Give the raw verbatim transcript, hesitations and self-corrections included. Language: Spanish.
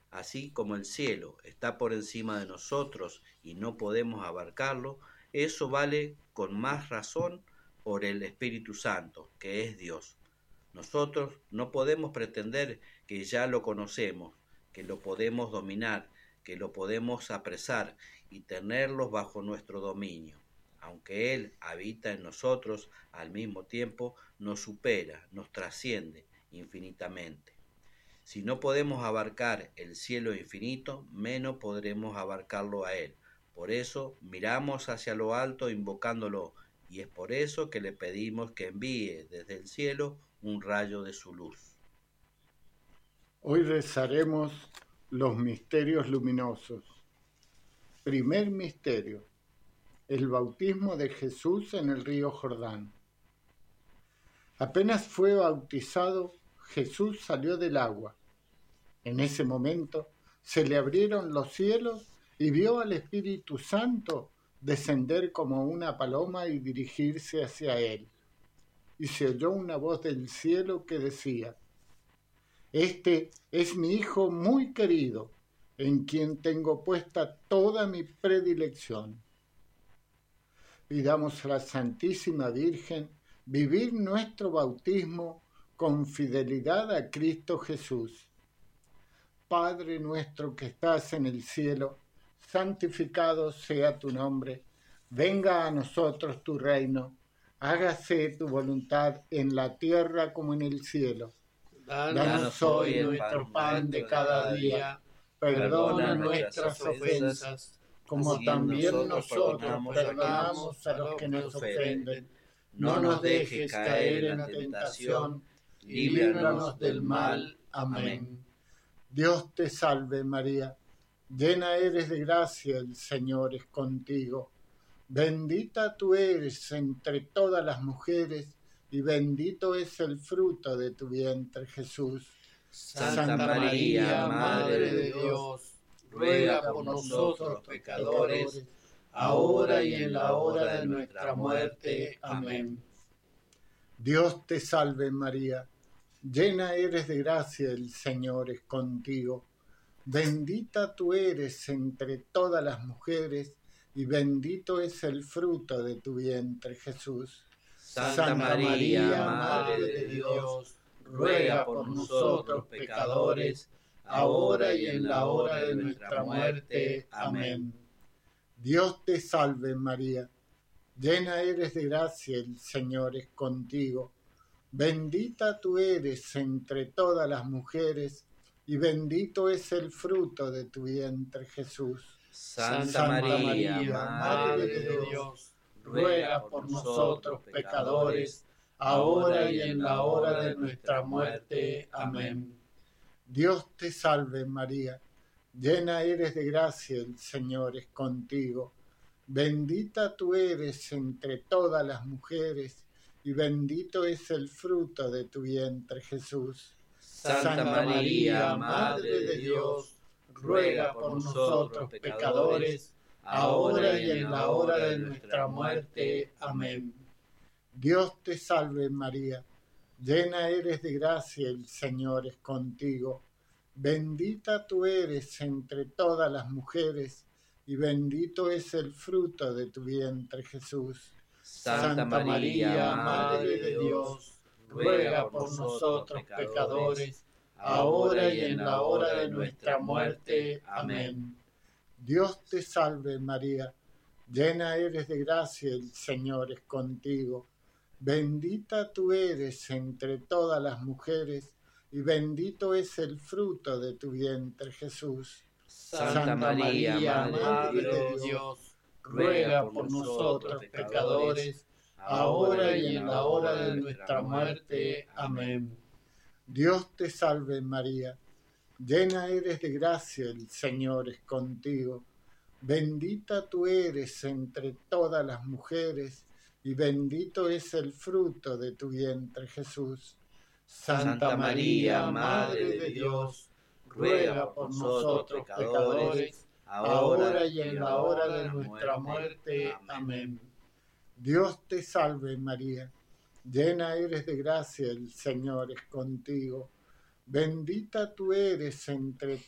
Así como el cielo está por encima de nosotros y no podemos abarcarlo, eso vale con más razón por el Espíritu Santo, que es Dios. Nosotros no podemos pretender que ya lo conocemos, que lo podemos dominar, que lo podemos apresar y tenerlos bajo nuestro dominio. Aunque Él habita en nosotros, al mismo tiempo nos supera, nos trasciende infinitamente. Si no podemos abarcar el cielo infinito, menos podremos abarcarlo a Él. Por eso miramos hacia lo alto invocándolo, y es por eso que le pedimos que envíe desde el cielo un rayo de su luz. Hoy rezaremos los misterios luminosos. Primer misterio, el bautismo de Jesús en el río Jordán. Apenas fue bautizado, Jesús salió del agua. En ese momento se le abrieron los cielos y vio al Espíritu Santo descender como una paloma y dirigirse hacia él. Y se oyó una voz del cielo que decía: Este es mi Hijo muy querido, en quien tengo puesta toda mi predilección. Pidamos a la Santísima Virgen vivir nuestro bautismo con fidelidad a Cristo Jesús. Padre nuestro que estás en el cielo, santificado sea tu nombre. Venga a nosotros tu reino. Hágase tu voluntad en la tierra como en el cielo. Danos hoy nuestro pan de cada día. Perdona nuestras ofensas, como también nosotros perdonamos a los que nos ofenden. No nos dejes caer en la tentación, y líbranos del mal. Amén. Dios te salve María, llena eres de gracia, el Señor es contigo. Bendita tú eres entre todas las mujeres, y bendito es el fruto de tu vientre, Jesús. Santa, Santa María, Madre de Dios, ruega por nosotros pecadores, ahora y en la hora de nuestra muerte. Amén. Dios te salve María, llena eres de gracia, el Señor es contigo. Bendita tú eres entre todas las mujeres, y bendito es el fruto de tu vientre, Jesús. Santa, Santa María, Madre de Dios, ruega por nosotros pecadores, ahora y en la hora de nuestra muerte. Amén. Dios te salve María, llena eres de gracia, el Señor es contigo. Bendita tú eres entre todas las mujeres, y bendito es el fruto de tu vientre, Jesús. Santa, Santa María, María, Madre de Dios, ruega por nosotros pecadores, ahora y en la hora de nuestra muerte. Amén. Dios te salve María, llena eres de gracia, el Señor es contigo. Bendita tú eres entre todas las mujeres, y bendito es el fruto de tu vientre, Jesús. Santa, Santa María, Madre de Dios, ruega por nosotros pecadores, ahora y en la hora de nuestra muerte. Amén. Dios te salve María, llena eres de gracia, el Señor es contigo. Bendita tú eres entre todas las mujeres, y bendito es el fruto de tu vientre, Jesús. Santa, Santa María, Madre de Dios, ruega por nosotros pecadores, ahora y en la hora de nuestra muerte. Amén. Dios te salve María, llena eres de gracia, el Señor es contigo. Bendita tú eres entre todas las mujeres, y bendito es el fruto de tu vientre, Jesús. Santa, Santa María, Madre de Dios, ruega por nosotros pecadores, ahora y en la hora de nuestra muerte. Amén. Dios te salve María, llena eres de gracia, el Señor es contigo. Bendita tú eres entre todas las mujeres, y bendito es el fruto de tu vientre, Jesús. Santa María, Madre de Dios, ruega por nosotros pecadores, ahora y en la hora de nuestra muerte. Amén. Dios te salve María, llena eres de gracia, el Señor es contigo. Bendita tú eres entre